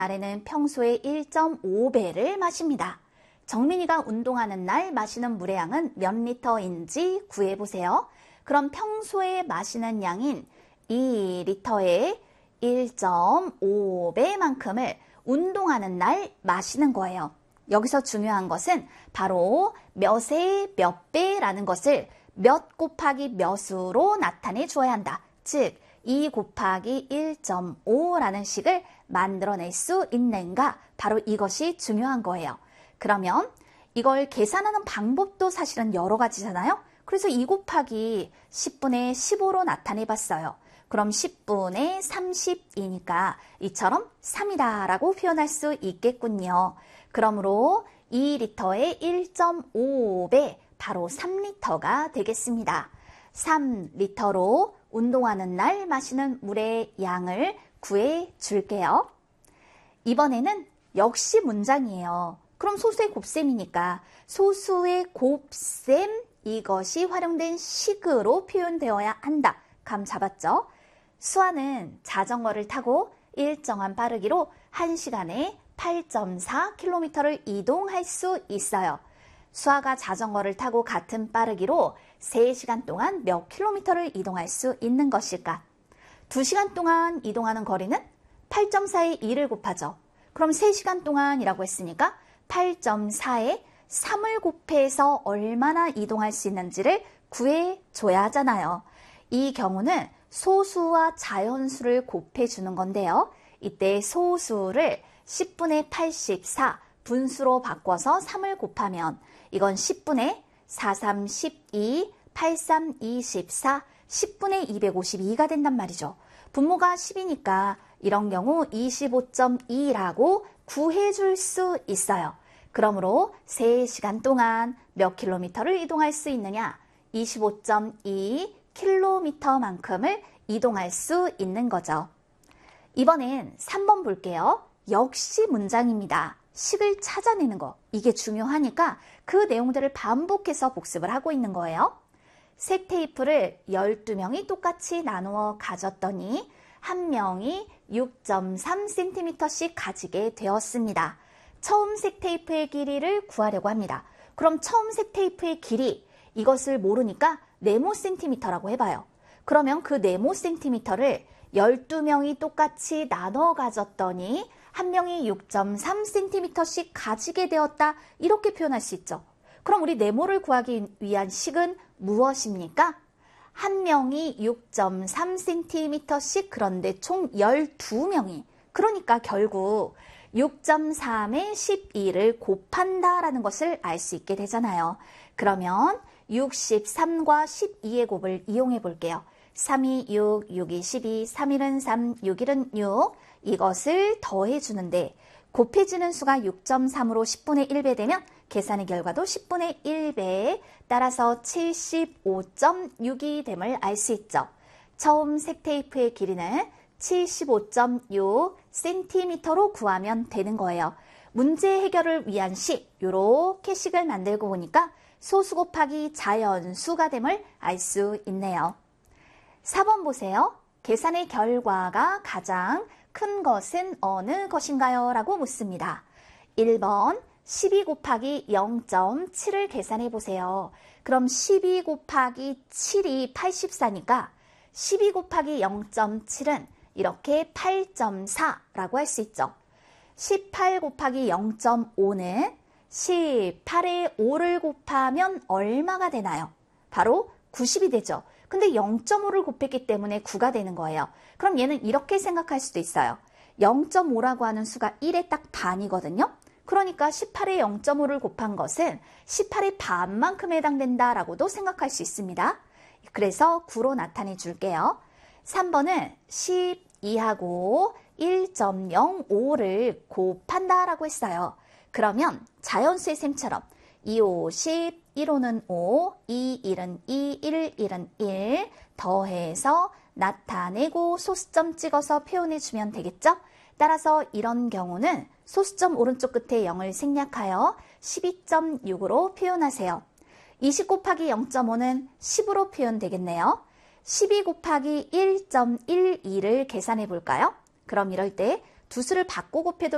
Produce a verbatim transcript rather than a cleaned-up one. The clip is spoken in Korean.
날에는 평소의 일 점 오 배를 마십니다. 정민이가 운동하는 날 마시는 물의 양은 몇 리터인지 구해보세요. 그럼 평소에 마시는 양인 이 리터의 일 점 오 배만큼을 운동하는 날 마시는 거예요. 여기서 중요한 것은 바로 몇의 몇 배라는 것을 몇 곱하기 몇으로 나타내 주어야 한다. 즉, 이 곱하기 일 점 오라는 식을 만들어낼 수 있는가? 바로 이것이 중요한 거예요. 그러면 이걸 계산하는 방법도 사실은 여러 가지잖아요. 그래서 이 곱하기 십분의 십오로 나타내 봤어요. 그럼 십분의 삼십이니까 이처럼 삼이다 라고 표현할 수 있겠군요. 그러므로 이 리터의 일 점 오 배, 바로 삼 리터가 되겠습니다. 삼 리터로 운동하는 날 마시는 물의 양을 구해 줄게요. 이번에는 역시 문장이에요. 그럼 소수의 곱셈이니까 소수의 곱셈, 이것이 활용된 식으로 표현되어야 한다. 감 잡았죠? 수아는 자전거를 타고 일정한 빠르기로 한 시간에 팔 점 사 킬로미터를 이동할 수 있어요. 수아가 자전거를 타고 같은 빠르기로 세 시간 동안 몇 킬로미터를 이동할 수 있는 것일까? 두 시간 동안 이동하는 거리는 팔 점 사에 이를 곱하죠. 그럼 세 시간 동안이라고 했으니까 팔 점 사에 삼을 곱해서 얼마나 이동할 수 있는지를 구해줘야 하잖아요. 이 경우는 소수와 자연수를 곱해주는 건데요. 이때 소수를 십분의 팔십사 분수로 바꿔서 삼을 곱하면 이건 십분의 사, 삼, 십이, 팔, 삼, 이십사, 십분의 이백오십이가 된단 말이죠. 분모가 십이니까 이런 경우 이십오 점 이라고 구해줄 수 있어요. 그러므로 세 시간 동안 몇 킬로미터를 이동할 수 있느냐? 이십오 점 이 킬로미터만큼을 이동할 수 있는 거죠. 이번엔 삼 번 볼게요. 역시 문장입니다. 식을 찾아내는 거, 이게 중요하니까 그 내용들을 반복해서 복습을 하고 있는 거예요. 색 테이프를 열두 명이 똑같이 나누어 가졌더니 한 명이 육 점 삼 센티미터씩 가지게 되었습니다. 처음 색 테이프의 길이를 구하려고 합니다. 그럼 처음 색 테이프의 길이, 이것을 모르니까 네모 센티미터라고 해봐요. 그러면 그 네모 센티미터를 열두 명이 똑같이 나눠 가졌더니 한 명이 육 점 삼 센티미터씩 가지게 되었다, 이렇게 표현할 수 있죠. 그럼 우리 네모를 구하기 위한 식은 무엇입니까? 한 명이 육 점 삼 센티미터씩, 그런데 총 열두 명이, 그러니까 결국 육 점 삼에 십이를 곱한다라는 것을 알 수 있게 되잖아요. 그러면 육십삼과 십이의 곱을 이용해 볼게요. 삼이 육, 육이 십이, 삼일은 삼, 육일은 육, 이것을 더해주는데 곱해지는 수가 육 점 삼으로 십분의 일 배 되면 계산의 결과도 십분의 일 배, 따라서 칠십오 점 육이 됨을 알 수 있죠. 처음 색 테이프의 길이는 칠십오 점 육 센티미터로 구하면 되는 거예요. 문제 해결을 위한 식, 이렇게 식을 만들고 보니까 소수 곱하기 자연수가 됨을 알 수 있네요. 사 번 보세요. 계산의 결과가 가장 큰 것은 어느 것인가요? 라고 묻습니다. 일 번 십이 곱하기 영 점 칠을 계산해 보세요. 그럼 십이 곱하기 칠이 팔십사니까 십이 곱하기 영 점 칠은 이렇게 팔 점 사라고 할 수 있죠. 십팔 곱하기 영 점 오는 십팔에 오를 곱하면 얼마가 되나요? 바로 구십이 되죠. 근데 영 점 오를 곱했기 때문에 구가 되는 거예요. 그럼 얘는 이렇게 생각할 수도 있어요. 영 점 오라고 하는 수가 일의 딱 반이거든요. 그러니까 십팔에 영 점 오를 곱한 것은 십팔의 반만큼 해당된다라고도 생각할 수 있습니다. 그래서 구로 나타내 줄게요. 삼 번은 십이하고 일 점 영오를 곱한다라고 했어요. 그러면 자연수의 셈처럼 이, 오, 십, 일, 오는 오, 이, 일은 이, 일, 일은 일 더해서 나타내고 소수점 찍어서 표현해주면 되겠죠? 따라서 이런 경우는 소수점 오른쪽 끝에 영을 생략하여 십이 점 육으로 표현하세요. 이십 곱하기 영 점 오는 십으로 표현되겠네요. 십이 곱하기 일 점 일이를 계산해 볼까요? 그럼 이럴 때 두 수를 바꿔 곱해도